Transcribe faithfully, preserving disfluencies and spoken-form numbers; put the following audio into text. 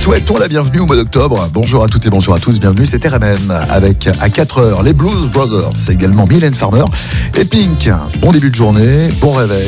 souhaitons la bienvenue au mois d'octobre. Bonjour à toutes et bonjour à tous, bienvenue, c'est R M N avec à quatre heures les Blues Brothers, c'est également Mylène Farmer et Pink. Bon début de journée, bon réveil